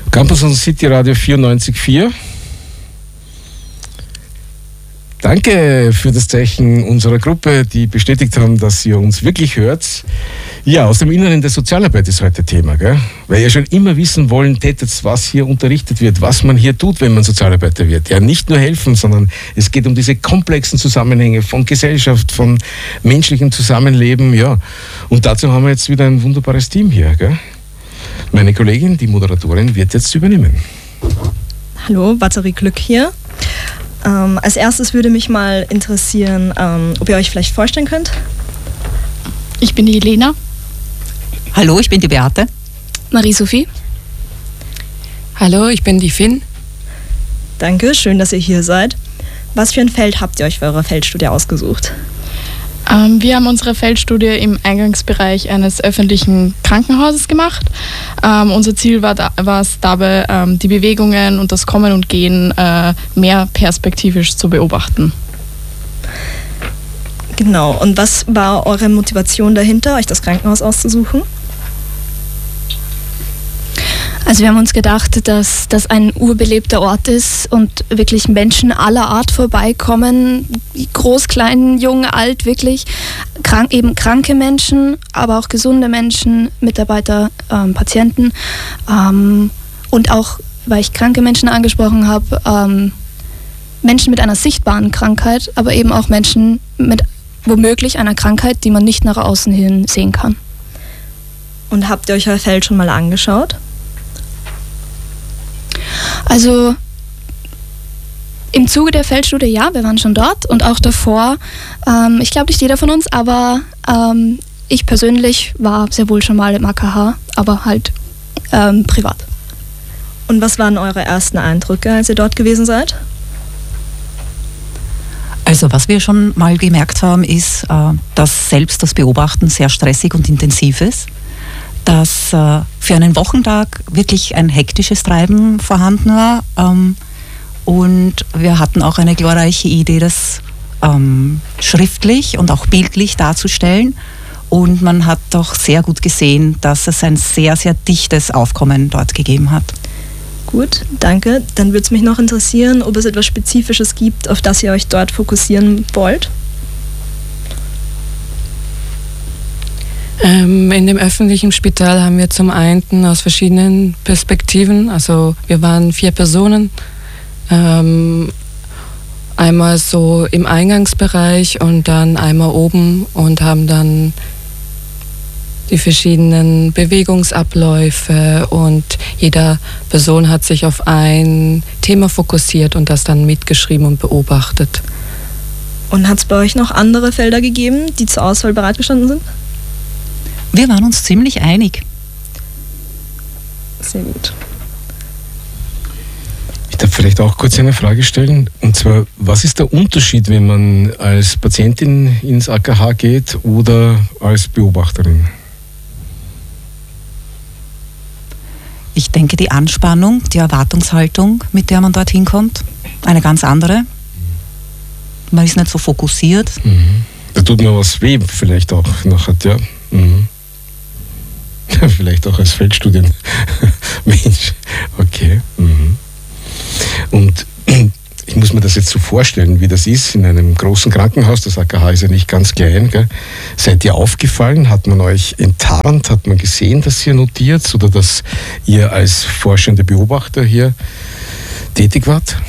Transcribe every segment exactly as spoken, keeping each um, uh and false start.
Campus und City Radio vierundneunzig Komma vier. Danke für das Zeichen unserer Gruppe, die bestätigt haben, dass ihr uns wirklich hört. Ja, aus dem Inneren der Sozialarbeit ist heute Thema, gell? Weil ihr schon immer wissen wollen tätet, was hier unterrichtet wird, was man hier tut, wenn man Sozialarbeiter wird. Ja, nicht nur helfen, sondern es geht um diese komplexen Zusammenhänge von Gesellschaft, von menschlichem Zusammenleben, ja. Und dazu haben wir jetzt wieder ein wunderbares Team hier, gell? Meine Kollegin, die Moderatorin, wird jetzt übernehmen. Hallo, Batterie Glück hier. Ähm, als erstes würde mich mal interessieren, ähm, ob ihr euch vielleicht vorstellen könnt. Ich bin die Lena. Hallo, ich bin die Beate. Marie-Sophie. Hallo, ich bin die Finn. Danke, schön, dass ihr hier seid. Was für ein Feld habt ihr euch für eure Feldstudie ausgesucht? Ähm, wir haben unsere Feldstudie im Eingangsbereich eines öffentlichen Krankenhauses gemacht. Ähm, unser Ziel war, da, war es dabei, ähm, die Bewegungen und das Kommen und Gehen äh, mehr perspektivisch zu beobachten. Genau, und was war eure Motivation dahinter, euch das Krankenhaus auszusuchen? Also wir haben uns gedacht, dass das ein urbelebter Ort ist und wirklich Menschen aller Art vorbeikommen, groß, klein, jung, alt, wirklich, krank, eben kranke Menschen, aber auch gesunde Menschen, Mitarbeiter, ähm, Patienten ähm, und auch, weil ich kranke Menschen angesprochen habe, ähm, Menschen mit einer sichtbaren Krankheit, aber eben auch Menschen mit womöglich einer Krankheit, die man nicht nach außen hin sehen kann. Und habt ihr euch euer Feld schon mal angeschaut? Also im Zuge der Feldstudie, ja, wir waren schon dort und auch davor. Ähm, ich glaube nicht jeder von uns, aber ähm, ich persönlich war sehr wohl schon mal im A K H, aber halt ähm, privat. Und was waren eure ersten Eindrücke, als ihr dort gewesen seid? Also was wir schon mal gemerkt haben, ist, äh, dass selbst das Beobachten sehr stressig und intensiv ist. Dass äh, für einen Wochentag wirklich ein hektisches Treiben vorhanden war. Ähm, und wir hatten auch eine glorreiche Idee, das ähm, schriftlich und auch bildlich darzustellen. Und man hat doch sehr gut gesehen, dass es ein sehr, sehr dichtes Aufkommen dort gegeben hat. Gut, danke. Dann würde es mich noch interessieren, ob es etwas Spezifisches gibt, auf das ihr euch dort fokussieren wollt. Ähm, in dem öffentlichen Spital haben wir zum einen aus verschiedenen Perspektiven, also wir waren vier Personen, ähm, einmal so im Eingangsbereich und dann einmal oben und haben dann die verschiedenen Bewegungsabläufe und jede Person hat sich auf ein Thema fokussiert und das dann mitgeschrieben und beobachtet. Und hat es bei euch noch andere Felder gegeben, die zur Auswahl bereitgestanden sind? Wir waren uns ziemlich einig. Sehr gut. Ich darf vielleicht auch kurz eine Frage stellen. Und zwar, was ist der Unterschied, wenn man als Patientin ins A K H geht oder als Beobachterin? Ich denke, die Anspannung, die Erwartungshaltung, mit der man dorthin kommt, eine ganz andere. Man ist nicht so fokussiert. Mhm. Da tut mir was weh, vielleicht auch nachher, ja. Mhm. Vielleicht auch als Feldstudien. Mensch, okay. Mhm. Und ich muss mir das jetzt so vorstellen, wie das ist in einem großen Krankenhaus. Das A K H ist ja nicht ganz klein. Gell? Seid ihr aufgefallen? Hat man euch enttarnt? Hat man gesehen, dass ihr notiert oder dass ihr als forschende Beobachter hier tätig wart?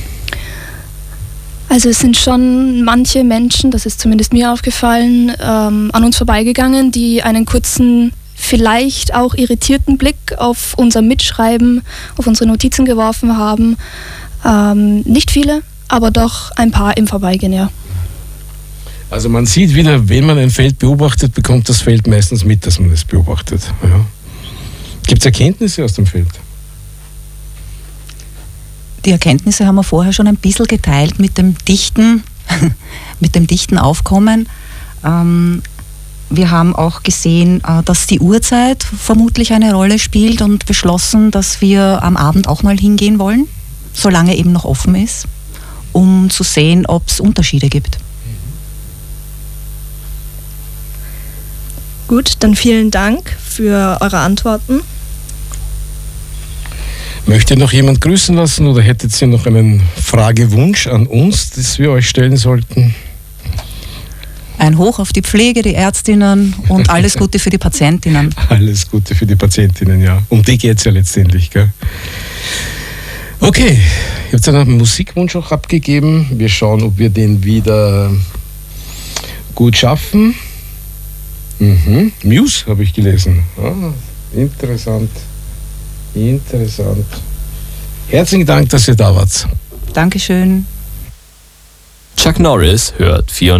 Also es sind schon manche Menschen, das ist zumindest mir aufgefallen, ähm, an uns vorbeigegangen, die einen kurzen, vielleicht auch irritierten Blick auf unser Mitschreiben, auf unsere Notizen geworfen haben. Ähm, nicht viele, aber doch ein paar im Vorbeigehen, ja. Also man sieht wieder, wenn man ein Feld beobachtet, bekommt das Feld meistens mit, dass man es beobachtet. Ja. Gibt es Erkenntnisse aus dem Feld? Die Erkenntnisse haben wir vorher schon ein bisschen geteilt mit dem dichten, mit dem dichten Aufkommen. Ähm, wir haben auch gesehen, äh, dass die Uhrzeit vermutlich eine Rolle spielt und beschlossen, dass wir am Abend auch mal hingehen wollen, solange eben noch offen ist, um zu sehen, ob es Unterschiede gibt. Gut, dann vielen Dank für eure Antworten. Möchte noch jemand grüßen lassen oder hättet ihr noch einen Fragewunsch an uns, das wir euch stellen sollten? Ein Hoch auf die Pflege, die Ärztinnen und alles Gute für die Patientinnen. Alles Gute für die Patientinnen, ja. Um die geht es ja letztendlich, gell? Okay, ich habe jetzt einen Musikwunsch auch abgegeben. Wir schauen, ob wir den wieder gut schaffen. Mhm. Muse habe ich gelesen. Ah, interessant. Interessant. Herzlichen Dank, dass ihr da wart. Dankeschön. Chuck Norris hört